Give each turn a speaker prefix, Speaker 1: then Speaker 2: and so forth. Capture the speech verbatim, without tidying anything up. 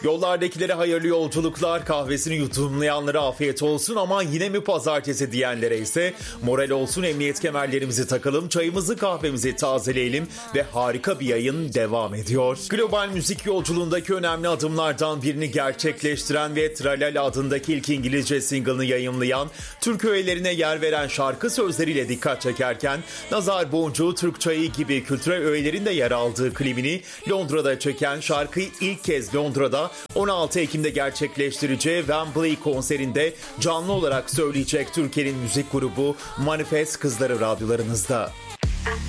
Speaker 1: Yollardakilere hayırlı yolculuklar, kahvesini yudumlayanlara afiyet olsun, ama yine mi pazartesi diyenlere ise moral olsun, emniyet kemerlerimizi takalım, çayımızı kahvemizi tazeleyelim ve harika bir yayın devam ediyor. Global müzik yolculuğundaki önemli adımlardan birini gerçekleştiren ve Tralala adındaki ilk İngilizce single'ını yayımlayan, Türk öğelerine yer veren şarkı sözleriyle dikkat çekerken, Nazar Boncuğu Türk Çayı gibi kültürel öğelerin de yer aldığı klibini Londra'da çeken, şarkıyı ilk kez Londra'da on altı Ekim'de gerçekleştireceği Wembley konserinde canlı olarak söyleyecek Türkiye'nin müzik grubu Manifest Kızları radyolarınızda.